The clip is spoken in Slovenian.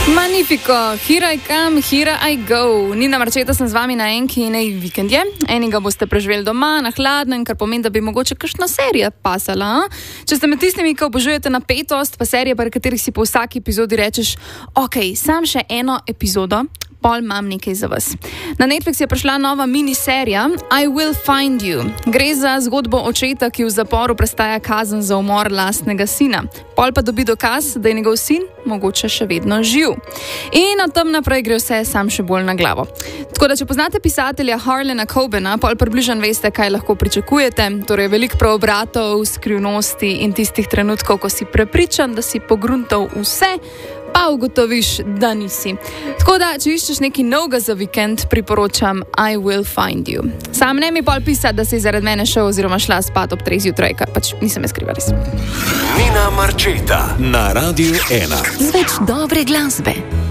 Magnifico, here I come, here I go. Nina Marčeta sem z vami na enki in vikendje. Enega boste preživeli doma, na hladnem, kar pomeni, da bi mogoče kakšna serija pasala. Če ste med tistimi, ki obožujete napetost, pa serije, pri katerih si po vsaki epizodi rečeš, ok, sam še eno epizodo, pol imam nekaj za vas. Na Netflix je prišla nova miniserija I Will Find You. Gre za zgodbo očeta, ki v zaporu prestaja kazen za umor lastnega sina. Pol pa dobi dokaz, da je njegov sin mogoče še vedno živ. In od tam naprej gre vse sam še bolj na glavo. Tako da, če poznate pisatelja Harlana Cobena, pol približno veste, kaj lahko pričakujete. Torej, veliko preobratov, skrivnosti in tistih trenutkov, ko si prepričan, da si pogruntal vse, pa ugotoviš, da nisi. Tako da, če iščeš nekaj novega za vikend, priporočam I Will Find You. Sam ne mi pol pisati, da si zaradi mene šel oziroma šla spat ob 3 zjutraj, kar pač nisem skrivala. Nina Marčeta na Radiu 1. Z več dobre glasbe.